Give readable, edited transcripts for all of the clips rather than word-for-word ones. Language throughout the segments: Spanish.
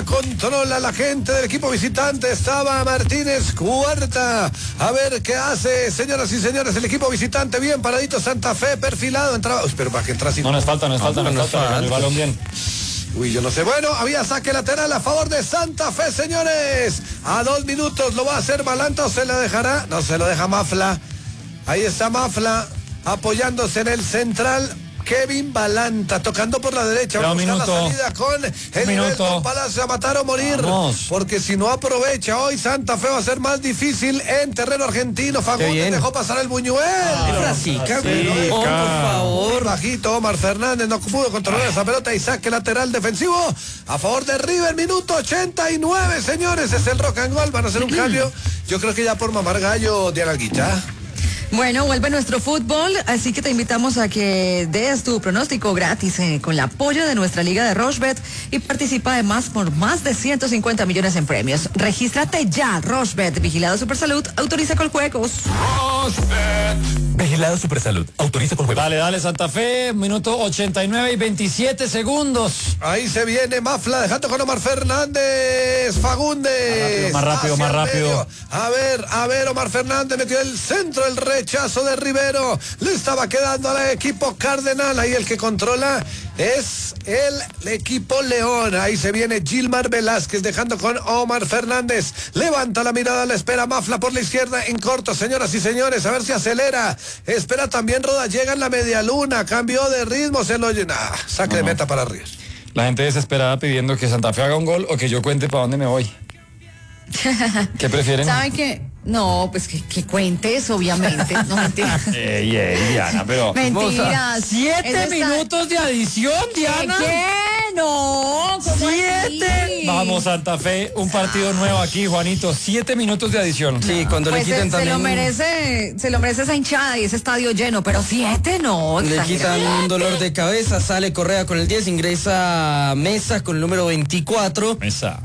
controla la gente del equipo visitante. Estaba Martínez Cuarta. A ver qué hace, señoras y señores, el equipo visitante. Bien paradito, Santa Fe perfilado. Entraba. Pero para que entrase. No nos falta. El balón bien. Uy, yo no sé. Bueno, había saque lateral a favor de Santa Fe, señores. A 2 minutos lo va a hacer Balanta, o se lo dejará. No, se lo deja Mafla. Ahí está Mafla apoyándose en el central. Kevin Balanta tocando por la derecha. Vamos a buscar la salida con el Nivelton Palacio, a matar o morir. Vamos. Porque si no aprovecha hoy, Santa Fe va a ser más difícil en terreno argentino. Fagundes dejó pasar el Buñuel. Por favor. Bajito, Omar Fernández no pudo controlar esa pelota y saque lateral defensivo a favor de River. Minuto 89, señores. Es el rock and roll. Van a hacer un cambio. Yo creo que ya por mamar gallo, Diana Guita. Bueno, vuelve nuestro fútbol, así que te invitamos a que des tu pronóstico gratis con el apoyo de nuestra liga de Rochebet y participa además por más de 150 millones en premios. Regístrate ya, Rochebet, Vigilado Supersalud, autoriza con juegos. Rochebet. Vigilado Supersalud, autoriza con juegos. Dale, Santa Fe, minuto 89 y 27 segundos. Ahí se viene Mafla, dejando con Omar Fernández, Fagundes. Más rápido. A ver, Omar Fernández metió el centro, el rechazo de Rivero. Le estaba quedando al equipo Cardenal. Ahí el que controla es el equipo León. Ahí se viene Gilmar Velázquez dejando con Omar Fernández. Levanta la mirada, la espera Mafla por la izquierda en corto, señoras y señores, a ver si acelera. Espera también Roda, llega en la media luna, cambio de ritmo, se lo llena. Saque de meta para River. La gente desesperada pidiendo que Santa Fe haga un gol o que yo cuente para dónde me voy. ¿Qué prefieren? ¿Saben qué? No, pues que cuentes, obviamente. No, mentira. Diana, pero... Mentiras. 7 minutos de adición, Diana. ¿Qué? No, ¿cómo 7. así? Vamos, Santa Fe, un partido nuevo aquí, Juanito. 7 minutos de adición. Sí, cuando Pues le quitan también... se lo merece esa hinchada y ese estadio lleno, pero 7 no. Le quitan un dolor de cabeza, sale Correa con el 10, ingresa Mesa con el número 24. Mesa,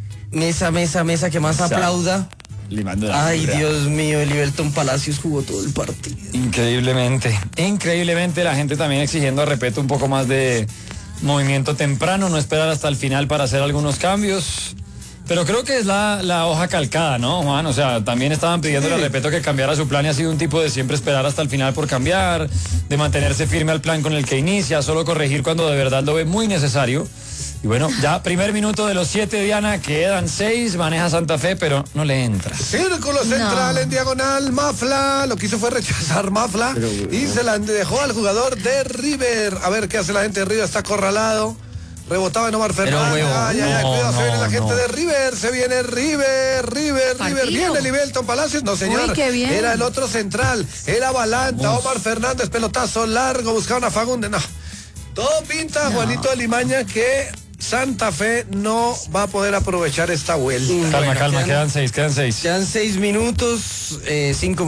que más aplauda. Ay, Correa. Dios mío, el Nivelton Palacios jugó todo el partido. Increíblemente la gente también exigiendo, repito, un poco más de movimiento temprano, no esperar hasta el final para hacer algunos cambios. Pero creo que es la hoja calcada, ¿no, Juan? O sea, también estaban pidiéndole a Repeto que cambiara su plan y ha sido un tipo de siempre esperar hasta el final por cambiar, de mantenerse firme al plan con el que inicia, solo corregir cuando de verdad lo ve muy necesario. Y bueno, ya primer minuto de los 7, Diana, quedan 6, maneja Santa Fe, pero no le entra. Círculo central en diagonal, Mafla, lo que hizo fue rechazar Mafla y se la dejó al jugador de River. A ver qué hace la gente de River, está acorralado. Rebotaba en Omar Fernández. Cuidado, se viene la gente de River. Se viene River. Viene Nivelton Palacios. No, señor. Uy, qué bien. Era el otro central. Era Balanta. Omar Fernández, pelotazo largo. Buscaban a Fagundes. No. Todo pinta, Juanito de Limaña, que Santa Fe no va a poder aprovechar esta vuelta. Calma, quedan 6. Quedan 6 minutos, 5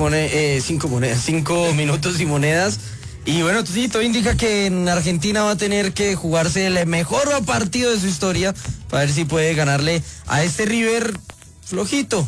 minutos y monedas. Y bueno, sí, todo indica que en Argentina va a tener que jugarse el mejor partido de su historia para ver si puede ganarle a este River flojito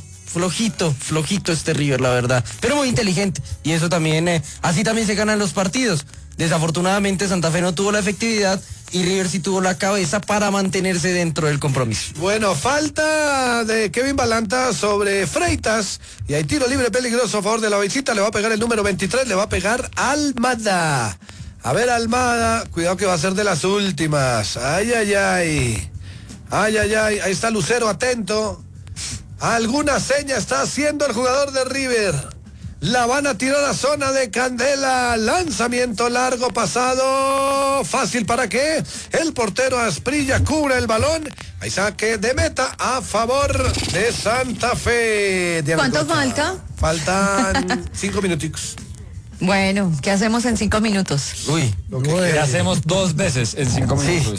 este River, la verdad. Pero muy inteligente. Y eso también, así también se ganan los partidos. Desafortunadamente Santa Fe no tuvo la efectividad y River sí tuvo la cabeza para mantenerse dentro del compromiso. Bueno, falta de Kevin Balanta sobre Freitas y hay tiro libre peligroso a favor de la visita. Le va a pegar el número 23, le va a pegar Almada. A ver, Almada, cuidado que va a ser de las últimas. Ay, ahí está Lucero, atento. Alguna seña está haciendo el jugador de River. La van a tirar a zona de Candela. Lanzamiento largo pasado. Fácil para que el portero Asprilla cubra el balón. Hay saque de meta a favor de Santa Fe. ¿Cuánto falta? Faltan 5 minuticos. Bueno, ¿qué hacemos en 5 minutos? Uy, ¿Qué hacemos 2 veces en 5 minutos?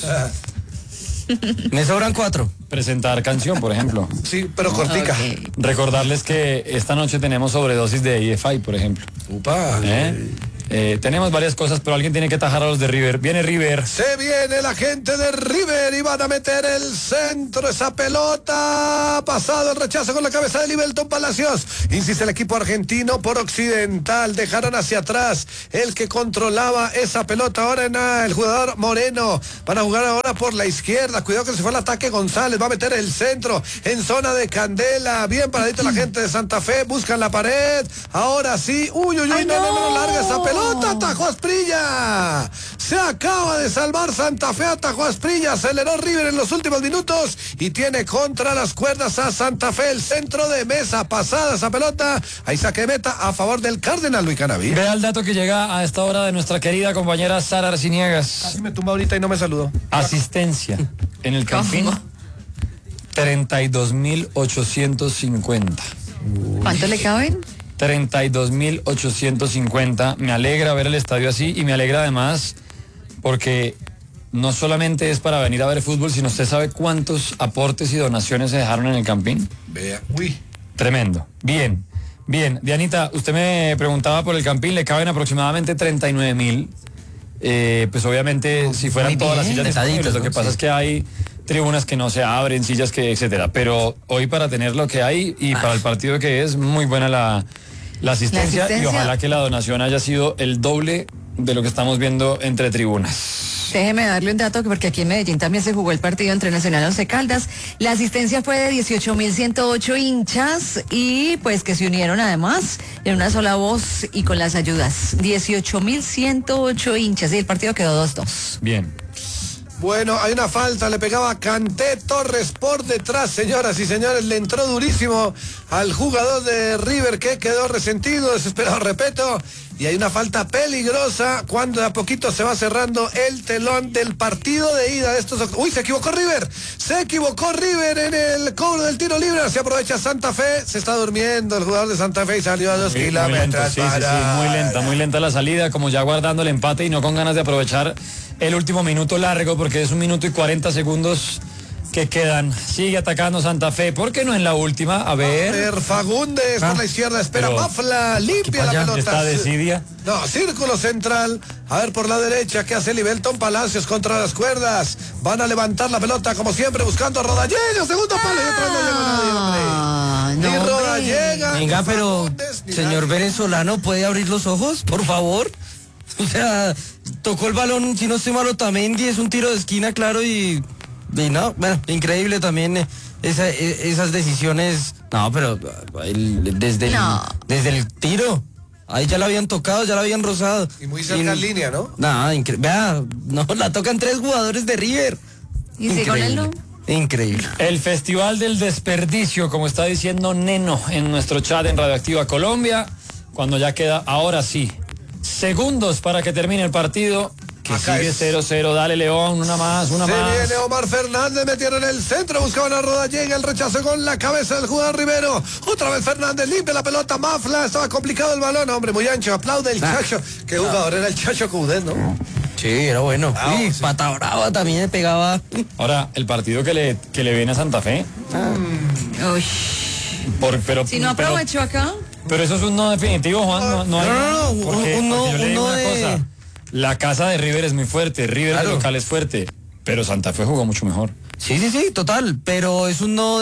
Me sobran 4. Presentar canción, por ejemplo. Sí, pero cortica. Okay. Recordarles que esta noche tenemos sobredosis de EFI, por ejemplo. Upa. Tenemos varias cosas, pero alguien tiene que tajar a los de River. Viene River. Se viene la gente de River y van a meter el centro, esa pelota. Pasado el rechazo con la cabeza de Libelton Palacios. Insiste el equipo argentino por Occidental. Dejaron hacia atrás el que controlaba esa pelota. Ahora el jugador Moreno. Van a jugar ahora por la izquierda. Cuidado que se fue al ataque González. Va a meter el centro en zona de Candela. Bien paradito la gente de Santa Fe. Buscan la pared. Ahora sí. Uy, no, larga esa pelota. Atajó Asprilla. Se acaba de salvar Santa Fe. Atajó Asprilla. Aceleró River en los últimos minutos y tiene contra las cuerdas a Santa Fe. El centro de mesa. Pasada esa pelota. Ahí saque meta a favor del Cardenal Luis Canaví. Vea el dato que llega a esta hora de nuestra querida compañera Sara Arciniegas. Así me tumba ahorita y no me saludó. Asistencia en el Campín. 32.850. ¿Cuánto le caben? 32.850. Me alegra ver el estadio así y me alegra además porque no solamente es para venir a ver fútbol, sino usted sabe cuántos aportes y donaciones se dejaron en el Campín. Vea, uy. Tremendo. Bien. Dianita, usted me preguntaba por el Campín, le caben aproximadamente 39.000. Pues obviamente si fueran todas las sillas disponibles, lo que pasa es que hay tribunas que no se abren, sillas que, etcétera. Pero hoy para tener lo que hay y para el partido que es, muy buena la asistencia y ojalá que la donación haya sido el doble de lo que estamos viendo entre tribunas. Déjeme darle un dato porque aquí en Medellín también se jugó el partido entre Nacional Once Caldas. La asistencia fue de 18.108 hinchas y pues que se unieron además en una sola voz y con las ayudas. 18.108 hinchas y el partido quedó 2-2. Bien. Bueno, hay una falta, le pegaba Kanté Torres por detrás, señoras y señores, le entró durísimo al jugador de River que quedó resentido, desesperado, repito, y hay una falta peligrosa cuando de a poquito se va cerrando el telón del partido de ida de estos... ¡Uy, se equivocó River en el cobro del tiro libre! Se aprovecha Santa Fe, se está durmiendo el jugador de Santa Fe y salió a 2 kilómetros. Sí, muy lenta la salida, como ya guardando el empate y no con ganas de aprovechar el último minuto largo, porque es 1 minuto y 40 segundos que quedan. Sigue atacando Santa Fe, ¿por qué no en la última? A ver Fagundes por la izquierda, espera Mafla, limpia la pelota. ¿Está decidida? No, círculo central, a ver por la derecha, ¿qué hace Libelton Palacios contra las cuerdas? Van a levantar la pelota como siempre buscando a Rodallega, segundo palo y otra no llega nadie, hombre. Ni Rodallega. Venga, pero Fagundes, señor venezolano, ¿puede abrir los ojos, por favor? O sea, tocó el balón, si no estoy mal, Otamendi, es un tiro de esquina, claro, y no, bueno, increíble también esas decisiones. No, pero desde el tiro, ahí ya la habían tocado, ya la habían rozado. Y muy cerca en línea, ¿no? Vea, no, la tocan 3 jugadores de River. ¿Y si con él no? Increíble. El Festival del Desperdicio, como está diciendo Neno en nuestro chat en Radioactiva Colombia, cuando ya queda, ahora sí, segundos para que termine el partido, que acá sigue 0-0, dale León, una más. Se viene Omar Fernández, metieron el centro, buscaban a Rodallega, el rechazo con la cabeza del jugador Rivero, otra vez Fernández, limpia la pelota, Mafla, estaba complicado el balón, hombre, muy ancho, aplaude el Chacho, qué jugador era el Chacho Coudet, ¿no? Sí, era bueno. Sí. Pata brava también le pegaba. Ahora, el partido que le viene a Santa Fe. Uy. Si no aprovechó acá. Pero eso es un no definitivo, Juan. No, porque yo le digo una cosa. La casa de River es muy fuerte, River de local es fuerte, pero Santa Fe jugó mucho mejor. Sí, total, pero es un no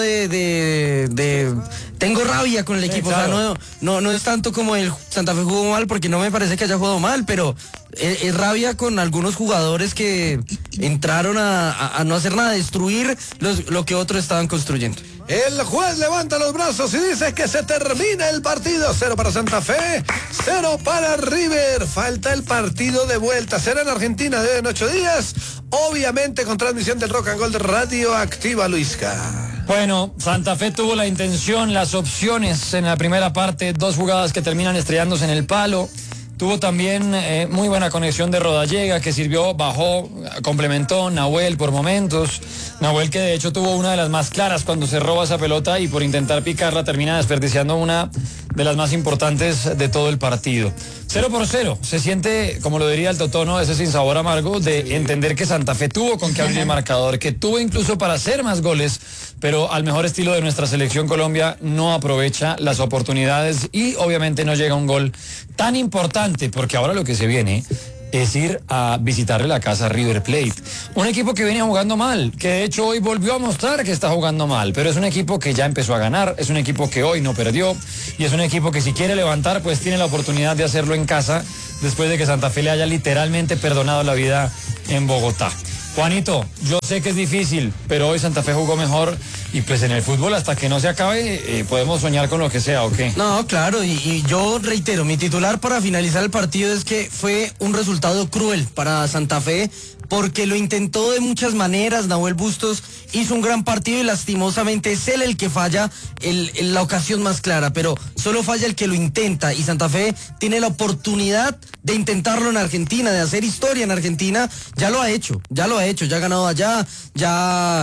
de tengo rabia con el equipo, claro. O sea, no es tanto como el Santa Fe jugó mal, porque no me parece que haya jugado mal, pero es rabia con algunos jugadores que entraron a no hacer nada, destruir lo que otros estaban construyendo. El juez levanta los brazos y dice que se termina el partido. 0 para Santa Fe, 0 para River. Falta el partido de vuelta. Será en Argentina en 8 días. Obviamente con transmisión del Rock and Gold de Radioactiva, Luisca. Bueno, Santa Fe tuvo la intención, las opciones en la primera parte. 2 jugadas que terminan estrellándose en el palo. Tuvo también muy buena conexión de Rodallega, que sirvió, bajó, complementó. Nahuel por momentos. Nahuel, que de hecho tuvo una de las más claras cuando se roba esa pelota y por intentar picarla termina desperdiciando una de las más importantes de todo el partido. 0-0, se siente, como lo diría el Totono, ese sinsabor amargo de entender que Santa Fe tuvo con qué abrir el marcador, que tuvo incluso para hacer más goles, pero al mejor estilo de nuestra selección Colombia no aprovecha las oportunidades y obviamente no llega un gol tan importante, porque ahora lo que se viene es ir a visitarle la casa a River Plate. Un equipo que venía jugando mal, que de hecho hoy volvió a mostrar que está jugando mal, pero es un equipo que ya empezó a ganar, es un equipo que hoy no perdió y es un equipo que si quiere levantar pues tiene la oportunidad de hacerlo en casa después de que Santa Fe le haya literalmente perdonado la vida en Bogotá. Juanito, yo sé que es difícil, pero hoy Santa Fe jugó mejor y pues en el fútbol hasta que no se acabe podemos soñar con lo que sea, ¿o qué? No, claro, y yo reitero, mi titular para finalizar el partido es que fue un resultado cruel para Santa Fe, porque lo intentó de muchas maneras. Nahuel Bustos hizo un gran partido y lastimosamente es él el que falla la ocasión más clara, pero solo falla el que lo intenta y Santa Fe tiene la oportunidad de intentarlo en Argentina, de hacer historia en Argentina. Ya lo ha hecho, ya ha ganado allá, ya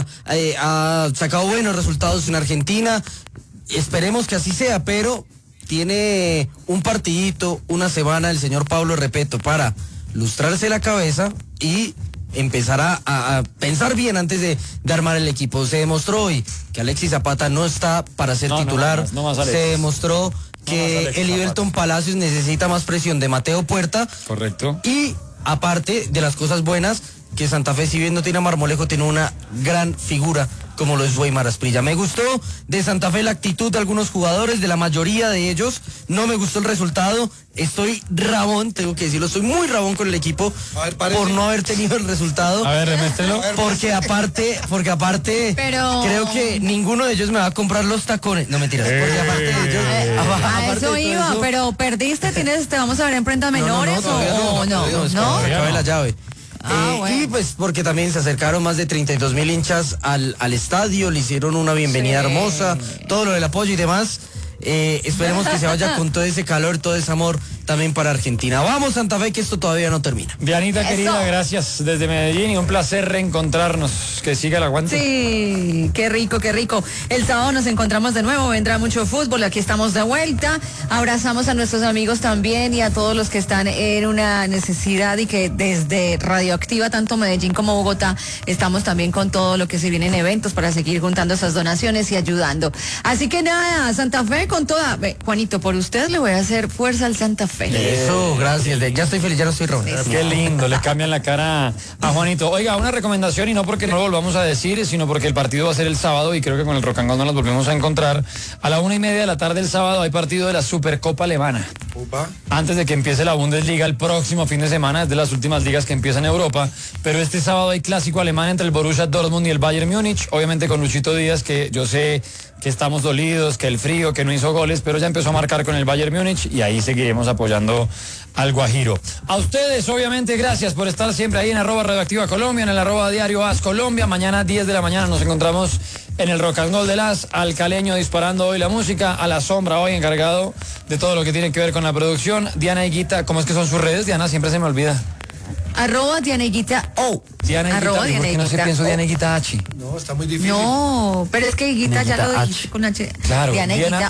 ha sacado buenos resultados en Argentina. Esperemos que así sea, pero tiene un partidito, una semana el señor Pablo Repeto para lustrarse la cabeza y empezar a pensar bien antes de armar el equipo. Se demostró hoy que Alexis Zapata no está para ser titular. No más, se demostró que el Everton Palacios necesita más presión de Mateo Puerta. Correcto. Y aparte de las cosas buenas, que Santa Fe, si bien no tiene a Marmolejo, tiene una gran figura como lo es Weimar Asprilla. Me gustó de Santa Fe la actitud de algunos jugadores, de la mayoría de ellos. No me gustó el resultado. Estoy rabón, tengo que decirlo, estoy muy rabón con el equipo por no haber tenido el resultado. A ver, reméstelo. Porque aparte, Pero... creo que ninguno de ellos me va a comprar los tacones. No, mentiras, porque aparte de ellos... A aparte eso de todo iba, eso- pero perdiste, te vamos a ver en prenda menores o no. Acabe la llave. Bueno. Y pues porque también se acercaron más de 32,000 hinchas al estadio, le hicieron una bienvenida hermosa, todo lo del apoyo y demás. Esperemos que se vaya con todo ese calor, todo ese amor también para Argentina. Vamos Santa Fe, que esto todavía no termina. Dianita querida, gracias desde Medellín y un placer reencontrarnos. Que siga el aguante. Sí, qué rico, qué rico. El sábado nos encontramos de nuevo, vendrá mucho fútbol, aquí estamos de vuelta. Abrazamos a nuestros amigos también y a todos los que están en una necesidad y que desde Radioactiva, tanto Medellín como Bogotá, estamos también con todo lo que se viene en eventos para seguir juntando esas donaciones y ayudando. Así que nada, Santa Fe con toda... Juanito, por usted le voy a hacer fuerza al Santa Fe. Eso, gracias. Ya estoy feliz, ya no estoy robando. Qué lindo, le cambian la cara a Juanito. Oiga, una recomendación y no porque no lo volvamos a decir, sino porque el partido va a ser el sábado y creo que con el Rock and Roll nos volvemos a encontrar. A la 1:30 de la tarde el sábado hay partido de la Supercopa Alemana. Upa. Antes de que empiece la Bundesliga el próximo fin de semana, es de las últimas ligas que empiezan en Europa, pero este sábado hay clásico alemán entre el Borussia Dortmund y el Bayern Múnich, obviamente con Luchito Díaz, que yo sé que estamos dolidos, que el frío, que no hizo goles, pero ya empezó a marcar con el Bayern Múnich y ahí seguiremos apoyando al Guajiro. A ustedes, obviamente, gracias por estar siempre ahí en @Radioactiva Colombia, en el @Diario AS Colombia. Mañana 10 de la mañana nos encontramos en el Rock and Roll de las, al Caleño disparando hoy la música, a la sombra hoy encargado de todo lo que tiene que ver con la producción. Diana Higuita, ¿cómo es que son sus redes? Diana, siempre se me olvida. @Diana Higuita O. Diana Higuita, Arroba ¿por Diana qué no se Higuita pienso O. Diana Higuita H? No, está muy difícil. No, pero es que Higuita ya lo Higuita dijiste con H. Claro, Diana Higuita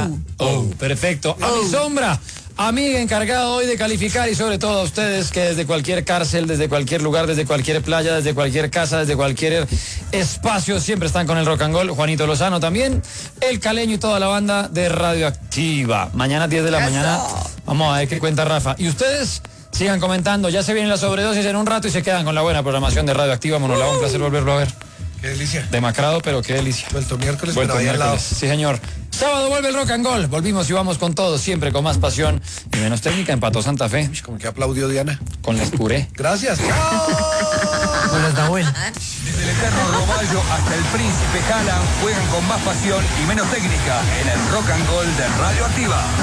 O. Perfecto. A mi sombra, amiga encargada hoy de calificar y sobre todo a ustedes que desde cualquier cárcel, desde cualquier lugar, desde cualquier playa, desde cualquier casa, desde cualquier espacio, siempre están con el Rock and Roll. Juanito Lozano también, el Caleño y toda la banda de Radioactiva. Mañana 10 de la mañana, vamos a ver qué cuenta Rafa. Y ustedes... sigan comentando, ya se viene la sobredosis en un rato y se quedan con la buena programación de Radioactiva. Monolao, un placer volverlo a ver. Qué delicia. Demacrado, pero qué delicia. Vuelto miércoles, Vuelto pero ahí al lado. miércoles, sí señor. Sábado vuelve el Rock and Roll. Volvimos y vamos con todo, siempre con más pasión y menos técnica. Empató Santa Fe Como que aplaudió Diana. con la Escuré. Gracias. Buenas, Nahuel. Desde el eterno Roballo hasta el Príncipe Haaland juegan con más pasión y menos técnica en el Rock and Roll de Radioactiva.